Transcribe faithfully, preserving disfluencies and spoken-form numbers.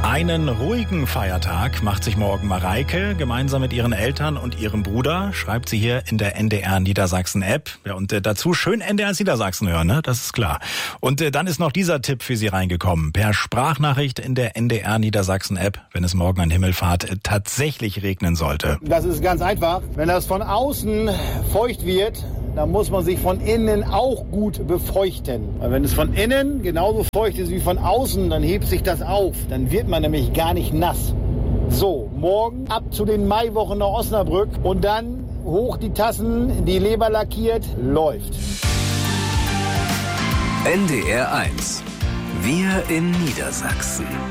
Einen ruhigen Feiertag macht sich morgen Mareike gemeinsam mit ihren Eltern und ihrem Bruder, schreibt sie hier in der N D R Niedersachsen App. Ja, und äh, dazu schön N D R Niedersachsen hören, ne? Das ist klar. Und äh, dann ist noch dieser Tipp für Sie reingekommen. Per Sprachnachricht in der N D R Niedersachsen App, wenn es morgen an Himmelfahrt äh, tatsächlich regnen sollte. Das ist ganz einfach. Wenn das von außen feucht wird, dann muss man sich von innen auch gut befeuchten. Weil wenn es von innen genauso feucht ist wie von außen, dann hebt sich das auf. Dann wird man nämlich gar nicht nass. So, morgen ab zu den Maiwochen nach Osnabrück und dann hoch die Tassen, die Leber lackiert, läuft. N D R eins. Wir in Niedersachsen.